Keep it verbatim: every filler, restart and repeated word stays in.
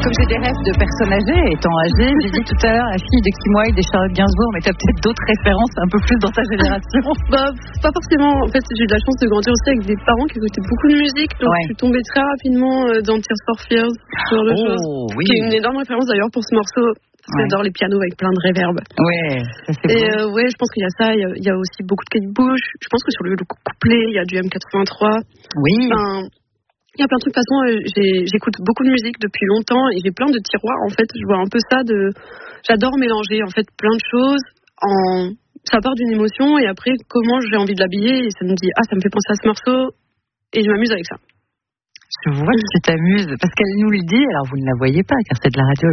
comme j'ai des rêves de personnes âgées, étant âgée, j'ai dit tout à l'heure la fille de Kim Wilde et Charlotte Gainsbourg, mais t'as peut-être d'autres références un peu plus dans ta génération. Bah, pas forcément. En fait, j'ai eu de la chance de grandir aussi avec des parents qui écoutaient beaucoup de musique, donc ouais. je suis tombée très rapidement dans Tears for Fears, ce genre de oh, choses. Oui. Qui est une énorme référence d'ailleurs pour ce morceau. Ouais. J'adore les pianos avec plein de reverb. Ouais, ça c'est Et euh, ouais, je pense qu'il y a ça. Il y a, il y a aussi beaucoup de Kate Bush. Je pense que sur le, le couplet, il y a du M quatre-vingt-trois. Oui. Enfin, il y a plein de trucs. De toute façon, j'ai, j'écoute beaucoup de musique depuis longtemps et j'ai plein de tiroirs. En fait, je vois un peu ça de. J'adore mélanger en fait plein de choses. En ça part d'une émotion et après comment j'ai envie de l'habiller et ça me dit ah ça me fait penser à ce morceau et je m'amuse avec ça. Je vois que tu t'amuses parce qu'elle nous le dit. Alors vous ne la voyez pas car c'est de la radio.